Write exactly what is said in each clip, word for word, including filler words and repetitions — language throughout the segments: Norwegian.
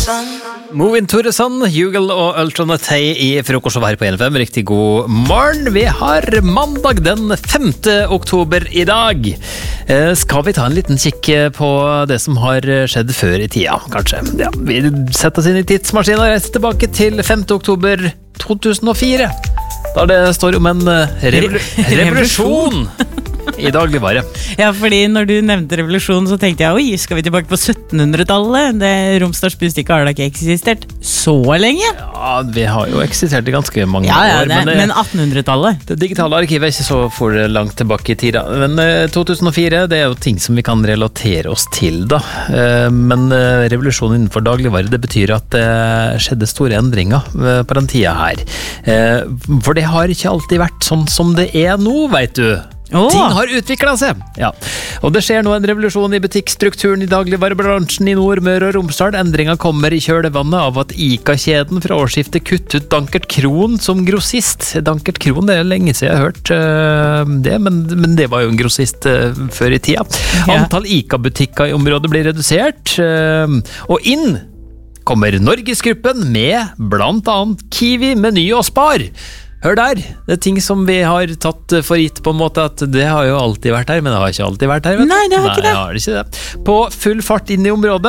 Moving to the Sun, Hugel og Ultranatay i frokost og her på N F M. Riktig god morgen. Vi har mandag den femte oktober i dag. Eh, skal vi ta en liten kikk på det som har skjedd før i tida, kanskje? Ja, vi setter oss inn i tidsmaskinen og reiser tilbake til femte oktober to tusen og fire. Da det står om en revol revolusjon i dagligvare. Ja, fordi når du nevnte revolusjon, så tenkte jeg, oi, skal vi tilbake på syttenhundretallet? Det Romsdals Budstikke har da ikke eksistert så lenge. Ja, vi har jo eksistert i ganske mange ja, ja, år. Det, men, det, men attenhundretallet? Det digitale arkivet er ikke så for langt tilbake i tida. Men uh, to tusen og fire, det er jo ting som vi kan relatere oss til da. Uh, men uh, revolusjonen innenfor dagligvare, det betyr at det uh, skjedde store endringer uh, på den tida her. Uh, for det har ikke alltid vært sånn som det er nå, vet du. Oh. Ting har utviklet seg. Ja. Og det skjer nå en revolusjon i butikkstrukturen i dagligvarebransjen i Nordmøre og Romsdal. Endringen kommer i kjølvannet av at ICA-kjeden fra årsskiftet kuttet Dankert Kron som grossist. Dankert Kron, det er lenge siden jeg har hørt uh, det, men, men det var jo en grossist uh, før i tida. Ja. Antall ICA-butikker i området blir redusert, uh, og inn kommer Norgesgruppen med blant annet Kiwi, Meny og Spar. Hør der, det er ting som vi har tatt for gitt på en måte at det har jo alltid vært her, men det har ikke alltid vært her. Vet du? Nei, det har ikke det. Nei, har det ikke det. På full fart inn i området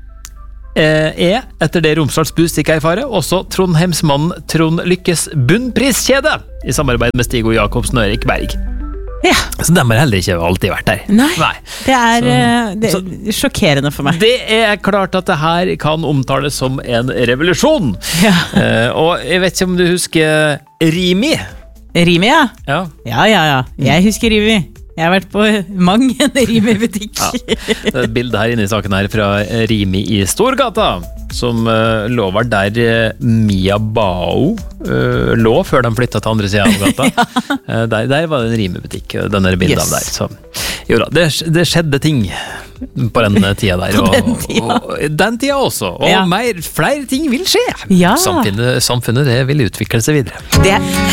eh, er, etter det Romsdals Budstikke erfarer, også Trondheimsmannen Trond Lykkes bunnpriskjede i samarbeid med Stig og Jakobsen og Erik Berg. Ja. Så de har heller ikke alltid vært der. Nei, Nei. det er, så, det er sjokkerende for meg. Det er klart at det her kan omtales som en revolusjon. Ja. Uh, og jeg vet ikke om du husker Rimi? Rimi, ja. Ja, ja, ja. ja. Jeg husker Rimi. Jeg har vært på mang en Rimi-butikk. Ja. Det er et bilde her inne i saken her fra Rimi i Storgata, som uh, lå var der uh, Mia Bao uh, lå før de flyttet til andre siden av gata. Ja. uh, der, der var det en Rimi-butikk, denne bildet yes. av der. Så, jo da, det, det skjedde ting på den tida der. På og, den tida. Og, og, den tida også. Og ja. mer, flere ting vil skje. Ja. Samfunnet, samfunnet det vil utvikle seg videre. Det